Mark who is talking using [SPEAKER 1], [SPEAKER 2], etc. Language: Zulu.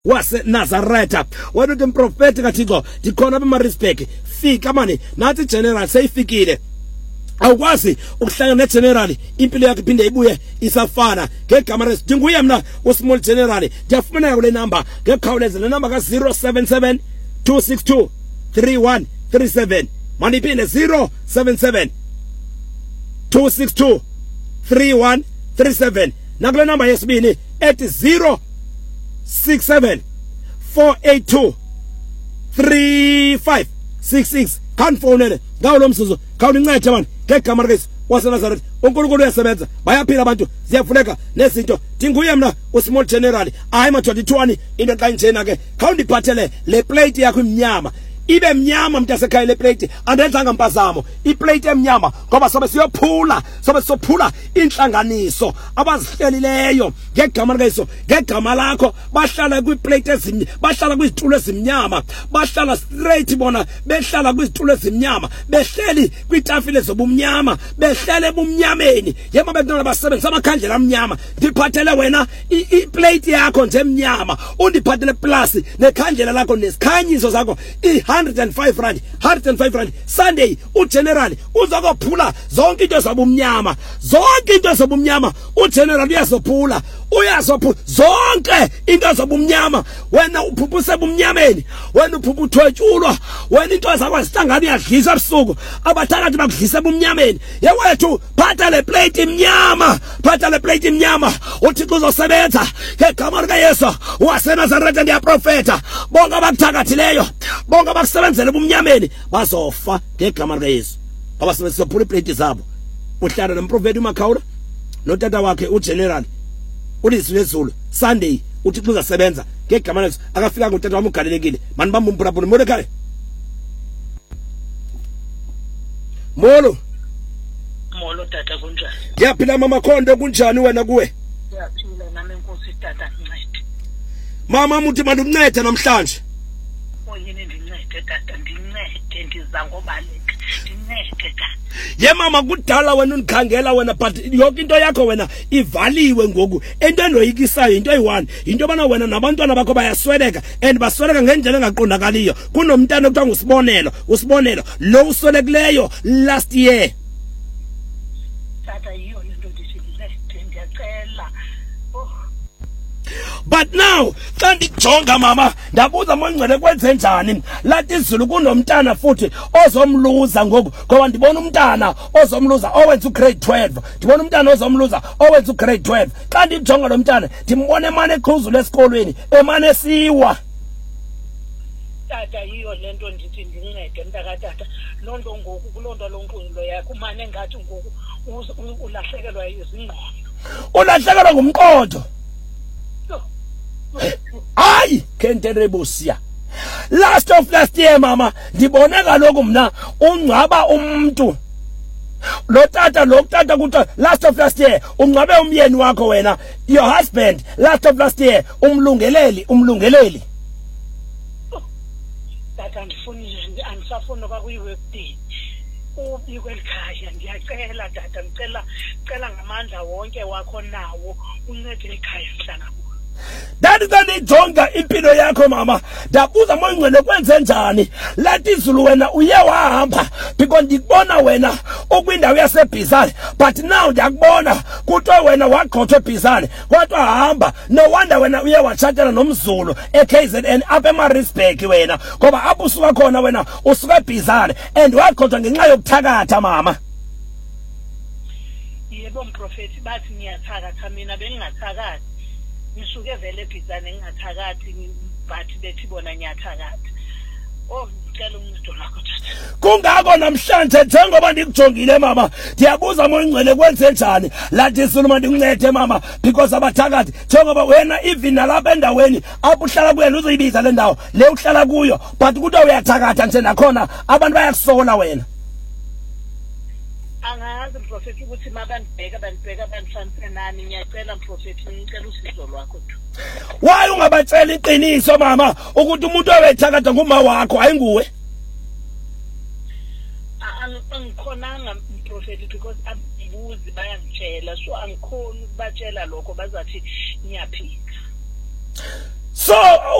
[SPEAKER 1] wase Nazareth. Wena uthi mprofeti kaThixo ndikhona apha eMaritzburg, fika mani nathi general seyifikile. Awukwazi ukuhlangana negeneral impilo yakhe iphinde ibuye isafana ngegama lesi ndinguye mina usmall general ndiyafumaneka kule number ngekhawuleza le number ka077 262 3137 mani iphinde 077 262 3137 nakule number yesibini ethi 067 482 3566 kanfonele ngawo lo msuzo khawulincede mani ngegama likaYesu waseNazaretha. uNkulunkulu uyasebenza, bayaphila abantu, ziyafuneka nezinto. Ndinguye mina usmall general hayi ma-22 into xa njena ke khawundiphathele le plate yakho imnyama ibe mnyama mntasekhaya. Le plate andenzanga mpazamo, iplate emnyama ngoba sobe siyophula intlanganiso abazihlelileyo ngegama likaYesu, ngegama lakho. Bahlala kwiplate ezimnyama, bahlala kwizitulo ezimnyama, bahlala straight bona, behlala kwizitulo ezimnyama, behleli kwitafile zobumnyama, behlele ebumnyameni. Yema bentwana basebenzisa amakhandlela amnyama. Ndiphathele wena iplate yakho nje emnyama, undiphathele plus nekhandlela lakho nesikhanyiso zakho 105 rand. Sunday ugeneral uzakophula zonke into zabumnyama, zonke into zabumnyama. Ugeneral uyazophula zonke into zabumnyama. Wena uphuphuse bumnyameni, wena uphuphuthotyulwa, wena into zakho zihlangana iyadlisa ebusuku, abathakathi bakudlisa bumnyameni. Yewethu phatha le plate imnyama, phatha le plate imnyama. uThixo uzosebenza ngegama likaYesu waseNazaretha. Ndiyaprofeta bonke abakuthakathileyo, bonke abakusebenzele bumnyameni bazofa ngegama likaYesu. Abasebenzisa phula iplate zabo. Uhlala nomprofeti uMakhawula notata wakhe ugeneral uLizwi lezulu. Sunday uThixo uzasebenza ngegama likaYesu. Akafika ngotata wami ugalelekile mani bambumpulapula Mordecai Molo
[SPEAKER 2] tata kunjani?
[SPEAKER 1] Ndiyaphila mama Khondo, kunjani wena kuwe?
[SPEAKER 2] Ndiyaphila nami Nkosi tata ncede.
[SPEAKER 1] Mama muthi mandincede namhlanje.
[SPEAKER 2] Oyini ndincede tata, ndincede ndiza ngobaleka. Ndincede tata.
[SPEAKER 1] Ye mama kudala wena undikhangela wena but yonke into yakho wena ivaliwe ngoku. Into endoyikisayo into eyi-1 into bana wena nabantwana bakho bayasweleka and basweleka ngendlela engaqondakaliyo. Kunomntana okuthiwa ngusibonelo lo uswelekileyo last year.
[SPEAKER 2] Tata yiyo lento ndincede ndiyacela.
[SPEAKER 1] But now xa ndijonga mama ndabuza Mongcwele kwenze njani. Lathi izulu kunomntana futhi ozomluza ngoku ngoba ndibona umntana ozomluza owenza ugrade 12. Ndibona umntana ozomluza owenza ugrade 12. Xa ndijonga lo mntana ndimbone emane eqhuzula esikolweni emane esiwa.
[SPEAKER 2] Tata yiyo lento ndithi ndincede mntakatata. Loo nto ngoku kuloo nto lonqulo yakho umane ngathi ngoku ulahlekelwa izingqondo.
[SPEAKER 1] Ulahlekelwa ngumqondo. Hayi kenterebosia. Last year mama ndibone kaloku mna ungcwaba umuntu. Lo tata kuthiwa last year ungcwabe umyeni wakho wena, your husband. Last year umlungeleli.
[SPEAKER 2] Tata andisafuna kwakuyi-workday ubikwe elikhaya. Ndiyacela tata, ndicela ngamandla wonke wakho nawo uncede ekhaya mhlana.
[SPEAKER 1] That is ndijonga impilo yakho mama. Ndabuza Mongcwele kwenze njani. Lathi izulu wena uye wahamba because ndikubona wena ukwindawo yaseBizana but now ndiyakubona kuthiwa wena wagqothwa eBizana kodwa hamba. No wonder wena uye watshatela nomZulu eKZN apha eMaritzburg wena ngoba apho usuka khona wena usuka eBizana and wagqothwa ngenxa yokuthakatha mama.
[SPEAKER 2] Yebo mprofeti, bathi niyathakatha, mina bengingathakathi. Ngisuke vele eBizana ngingathakathi bathi bethi bona ngiyathakatha. Ngicela uncedo lakho tata.
[SPEAKER 1] Kungako namhlanje njengoba ndikujongile mama ndiyabuza Mongcwele kwenze njani. Lathi izulu ndincede mama because abathakathi njengoba wena even nalapha endaweni apho uhlala kuyo uzoyibiza le ndawo le uhlala kuyo but kuthiwa uyathakatha nje nakhona abantu bayakusola wena.
[SPEAKER 2] Angazi mprofeti ukuthi mabandibheka bandihlanise nani. Ngiyacela mprofeti ngicela usizo lwakho tu.
[SPEAKER 1] Why ungabatshela iqiniso mama ukuthi umuntu owethakatha nguma wakho hayi nguwe?
[SPEAKER 2] Angikhonanga mprofeti because abuzi bayangitshela so angikhoni ukubatshela lokho bazathi ngiyaphika.
[SPEAKER 1] So